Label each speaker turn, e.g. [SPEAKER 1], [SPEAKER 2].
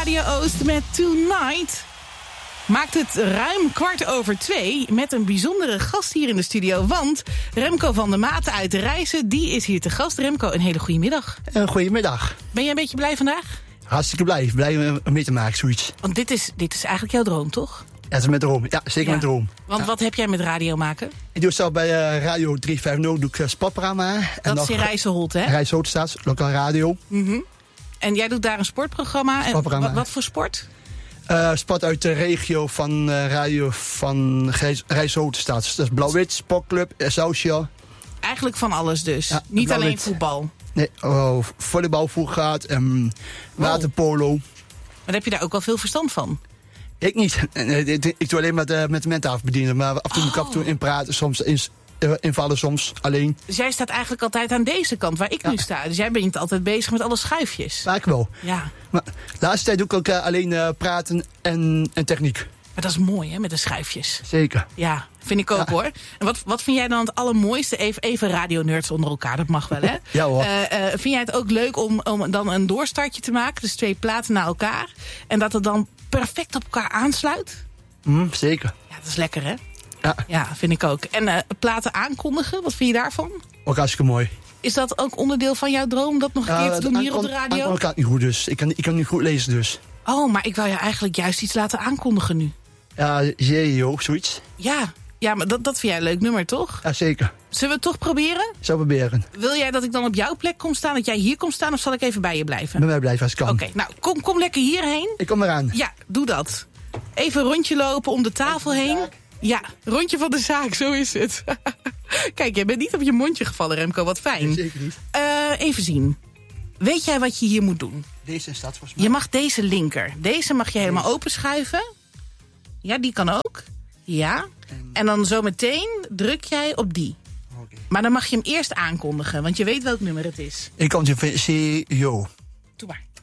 [SPEAKER 1] Radio Oost met Tonight. Maakt het ruim 2:15 met een bijzondere gast hier in de studio. Want Remco van der Maten uit de Rijssen, die is hier te gast. Remco, een hele goede middag.
[SPEAKER 2] Goedemiddag.
[SPEAKER 1] Ben jij een beetje blij vandaag?
[SPEAKER 2] Hartstikke blij. Blij mee te maken, zoiets.
[SPEAKER 1] Want dit is eigenlijk jouw droom, toch?
[SPEAKER 2] Ja, dat is mijn droom. Ja, zeker mijn droom.
[SPEAKER 1] Want wat heb jij met radio maken?
[SPEAKER 2] Ik doe zelf bij Radio 350, doe ik sportprogramma.
[SPEAKER 1] Dat is in Rijsselholt, hè?
[SPEAKER 2] Rijsselholt staat, lokaal radio.
[SPEAKER 1] Mm-hmm. En jij doet daar een sportprogramma. En wat voor sport?
[SPEAKER 2] Sport uit de regio van radio van Rijsselholt staat. Dus dat is Blauw-Wit, Sportclub, Excelsior.
[SPEAKER 1] Eigenlijk van alles dus.
[SPEAKER 2] Ja,
[SPEAKER 1] niet alleen voetbal.
[SPEAKER 2] Nee, volleybal, voetgaat, waterpolo.
[SPEAKER 1] Maar daar heb je daar ook wel veel verstand van?
[SPEAKER 2] Ik niet. Ik doe alleen met de mensen bedienen. Maar af en toe moet ik af en toe inpraten, soms invallen, soms alleen.
[SPEAKER 1] Dus jij staat eigenlijk altijd aan deze kant waar ik nu sta. Dus jij bent altijd bezig met alle schuifjes.
[SPEAKER 2] Vaak wel.
[SPEAKER 1] Ja.
[SPEAKER 2] Maar de laatste tijd doe ik ook alleen praten en techniek.
[SPEAKER 1] Maar dat is mooi, hè, met de schuifjes.
[SPEAKER 2] Zeker.
[SPEAKER 1] Ja, vind ik ook, hoor. En wat vind jij dan het allermooiste? Even radionerds onder elkaar, dat mag wel, hè?
[SPEAKER 2] Ja, hoor.
[SPEAKER 1] Vind jij het ook leuk om dan een doorstartje te maken? Dus 2 platen naar elkaar. En dat het dan perfect op elkaar aansluit?
[SPEAKER 2] Zeker.
[SPEAKER 1] Ja, dat is lekker, hè?
[SPEAKER 2] Ja.
[SPEAKER 1] Ja, vind ik ook. En platen aankondigen, wat vind je daarvan?
[SPEAKER 2] Ook hartstikke mooi.
[SPEAKER 1] Is dat ook onderdeel van jouw droom, dat nog een keer te doen hier op de radio?
[SPEAKER 2] Ik kan het niet goed, dus. Ik kan niet goed lezen, dus.
[SPEAKER 1] Oh, maar ik wou je eigenlijk juist iets laten aankondigen nu.
[SPEAKER 2] Ja, ook zoiets.
[SPEAKER 1] Ja, maar dat vind jij een leuk nummer, toch?
[SPEAKER 2] Ja, zeker.
[SPEAKER 1] Zullen we het toch proberen?
[SPEAKER 2] Zou proberen.
[SPEAKER 1] Wil jij dat ik dan op jouw plek kom staan, dat jij hier komt staan, of zal ik even bij je blijven?
[SPEAKER 2] Bij mij blijven als ik kan.
[SPEAKER 1] Oké, nou, kom lekker hierheen.
[SPEAKER 2] Ik kom eraan.
[SPEAKER 1] Ja, doe dat. Even een rondje lopen om de tafel heen. Ja, rondje van de zaak, zo is het. Kijk, jij bent niet op je mondje gevallen, Remco, wat fijn.
[SPEAKER 2] Nee, zeker niet.
[SPEAKER 1] Even zien. Weet jij wat je hier moet doen?
[SPEAKER 2] Deze staat volgens mij.
[SPEAKER 1] Je mag deze linker. Deze mag je helemaal openschuiven. Ja, die kan ook. Ja. En dan zo meteen druk jij op die.
[SPEAKER 2] Okay.
[SPEAKER 1] Maar dan mag je hem eerst aankondigen, want je weet welk nummer het is.
[SPEAKER 2] Ik kan je CEO.
[SPEAKER 1] Doe maar.